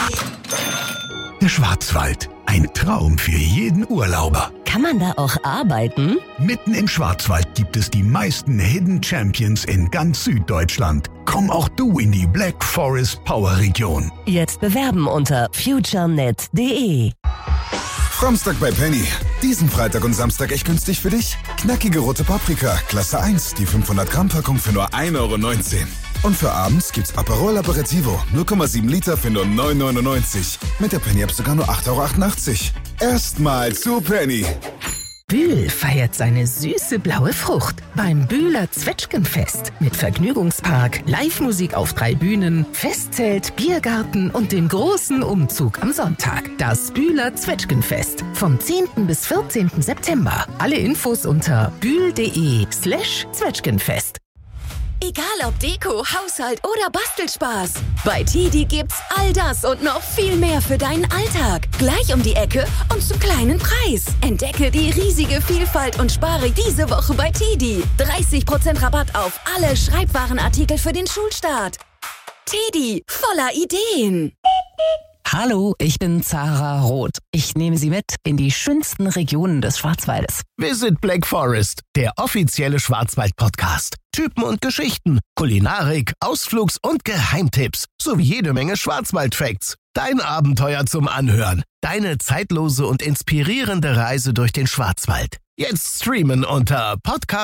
Der Schwarzwald. Ein Traum für jeden Urlauber. Kann man da auch arbeiten? Mitten im Schwarzwald gibt es die meisten Hidden Champions in ganz Süddeutschland. Komm auch du in die Black Forest Power Region. Jetzt bewerben unter futurenet.de. Samstag bei Penny. Diesen Freitag und Samstag echt günstig für dich? Knackige rote Paprika, Klasse 1, die 500 Gramm Packung für nur 1,19 €. Und für abends gibt's Aperol Aperitivo, 0,7 Liter für nur 9,99 €. Mit der Penny-App sogar nur 8,88 €. Erstmal zu Penny. Bühl feiert seine süße blaue Frucht beim Bühler Zwetschgenfest mit Vergnügungspark, Live-Musik auf 3 Bühnen, Festzelt, Biergarten und dem großen Umzug am Sonntag. Das Bühler Zwetschgenfest vom 10. bis 14. September. Alle Infos unter bühl.de/Zwetschgenfest. Egal ob Deko, Haushalt oder Bastelspaß. Bei TIDI gibt's all das und noch viel mehr für deinen Alltag. Gleich um die Ecke und zum kleinen Preis. Entdecke die riesige Vielfalt und spare diese Woche bei TIDI. 30% Rabatt auf alle Schreibwarenartikel für den Schulstart. TIDI, voller Ideen. Hallo, ich bin Zara Roth. Ich nehme Sie mit in die schönsten Regionen des Schwarzwaldes. Visit Black Forest, der offizielle Schwarzwald-Podcast. Typen und Geschichten, Kulinarik, Ausflugs- und Geheimtipps sowie jede Menge Schwarzwald-Facts. Dein Abenteuer zum Anhören. Deine zeitlose und inspirierende Reise durch den Schwarzwald. Jetzt streamen unter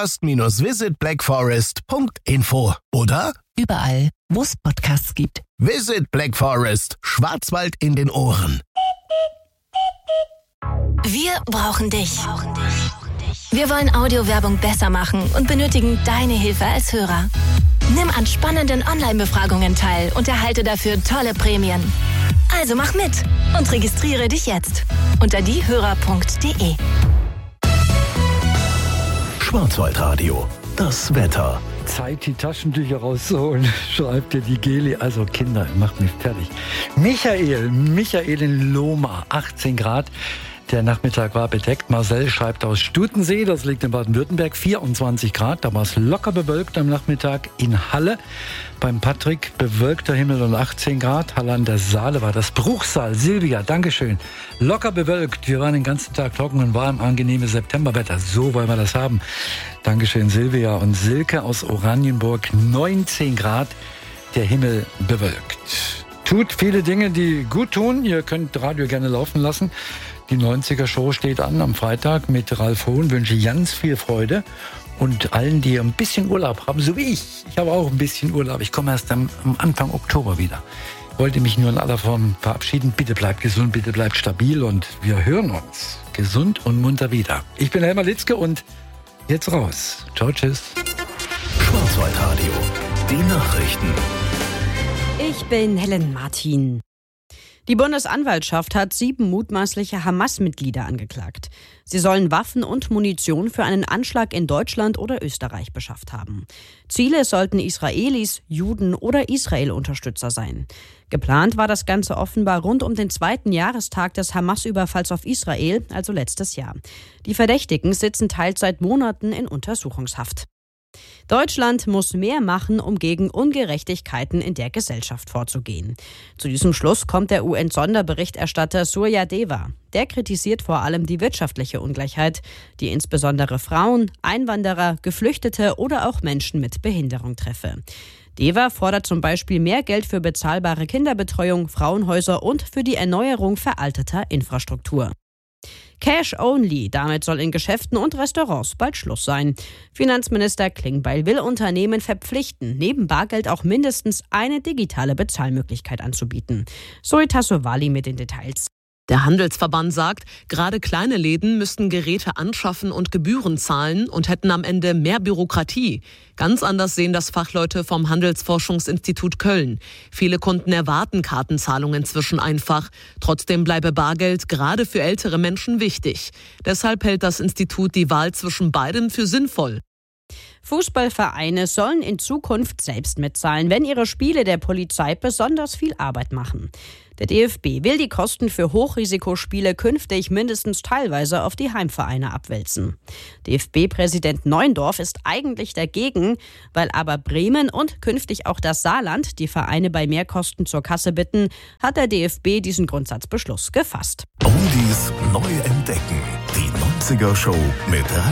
podcast-visitblackforest.info oder Überall, wo es Podcasts gibt. Visit Black Forest, Schwarzwald in den Ohren. Wir brauchen dich. Wir wollen Audiowerbung besser machen und benötigen deine Hilfe als Hörer. Nimm an spannenden Online-Befragungen teil und erhalte dafür tolle Prämien. Also mach mit und registriere dich jetzt unter diehörer.de. Schwarzwaldradio. Das Wetter. Zeit, die Taschentücher rauszuholen, schreibt dir die Geli. Also Kinder, macht mich fertig. Michael in Lohmar, 18 Grad. Der Nachmittag war bedeckt. Marcel schreibt aus Stutensee, das liegt in Baden-Württemberg, 24 Grad. Da war es locker bewölkt am Nachmittag in Halle. Beim Patrick bewölkter Himmel und 18 Grad. Halle an der Saale war das Bruchsal. Silvia, Dankeschön. Locker bewölkt. Wir waren den ganzen Tag trocken und warm, angenehmes Septemberwetter. So wollen wir das haben. Dankeschön, Silvia. Und Silke aus Oranienburg, 19 Grad. Der Himmel bewölkt. Tut viele Dinge, die gut tun. Ihr könnt Radio gerne laufen lassen. Die 90er-Show steht an am Freitag mit Ralf Hohn. Wünsche ganz viel Freude. Und allen, die ein bisschen Urlaub haben, so wie ich. Ich habe auch ein bisschen Urlaub. Ich komme erst am Anfang Oktober wieder. Wollte mich nur in aller Form verabschieden. Bitte bleibt gesund, bitte bleibt stabil. Und wir hören uns gesund und munter wieder. Ich bin Helmer Litzke und jetzt raus. Ciao, tschüss. Schwarzwaldradio. Die Nachrichten. Ich bin Helen Martin. Die Bundesanwaltschaft hat 7 mutmaßliche Hamas-Mitglieder angeklagt. Sie sollen Waffen und Munition für einen Anschlag in Deutschland oder Österreich beschafft haben. Ziele sollten Israelis, Juden oder Israel-Unterstützer sein. Geplant war das Ganze offenbar rund um den 2. Jahrestag des Hamas-Überfalls auf Israel, also letztes Jahr. Die Verdächtigen sitzen teils seit Monaten in Untersuchungshaft. Deutschland muss mehr machen, um gegen Ungerechtigkeiten in der Gesellschaft vorzugehen. Zu diesem Schluss kommt der UN-Sonderberichterstatter Surya Deva. Der kritisiert vor allem die wirtschaftliche Ungleichheit, die insbesondere Frauen, Einwanderer, Geflüchtete oder auch Menschen mit Behinderung treffe. Deva fordert zum Beispiel mehr Geld für bezahlbare Kinderbetreuung, Frauenhäuser und für die Erneuerung veralteter Infrastruktur. Cash only, damit soll in Geschäften und Restaurants bald Schluss sein. Finanzminister Klingbeil will Unternehmen verpflichten, neben Bargeld auch mindestens eine digitale Bezahlmöglichkeit anzubieten. Zoe Tassovali mit den Details. Der Handelsverband sagt, gerade kleine Läden müssten Geräte anschaffen und Gebühren zahlen und hätten am Ende mehr Bürokratie. Ganz anders sehen das Fachleute vom Handelsforschungsinstitut Köln. Viele Kunden erwarten Kartenzahlungen inzwischen einfach. Trotzdem bleibe Bargeld gerade für ältere Menschen wichtig. Deshalb hält das Institut die Wahl zwischen beidem für sinnvoll. Fußballvereine sollen in Zukunft selbst mitzahlen, wenn ihre Spiele der Polizei besonders viel Arbeit machen. Der DFB will die Kosten für Hochrisikospiele künftig mindestens teilweise auf die Heimvereine abwälzen. DFB-Präsident Neuendorf ist eigentlich dagegen, weil aber Bremen und künftig auch das Saarland die Vereine bei Mehrkosten zur Kasse bitten, hat der DFB diesen Grundsatzbeschluss gefasst. Oldies neu entdecken. Die 90er Show mit